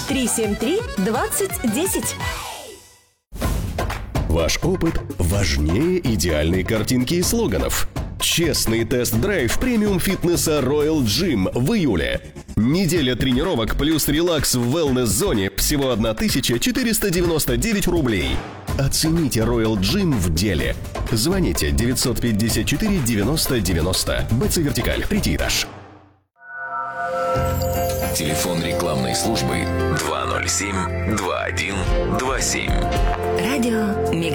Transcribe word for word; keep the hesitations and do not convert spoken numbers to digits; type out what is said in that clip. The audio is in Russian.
три семь три двадцать десять. Ваш опыт важнее идеальной картинки и слоганов. Честный тест-драйв премиум-фитнеса Royal Gym в июле. Неделя тренировок плюс релакс в wellness-зоне всего тысяча четыреста девяносто девять рублей. Оцените Royal Gym в деле. Звоните девятьсот пятьдесят четыре девяносто девяносто. БЦ Вертикаль, третий этаж. Телефон рекламной службы два ноль семь два один два семь. Радио Мега.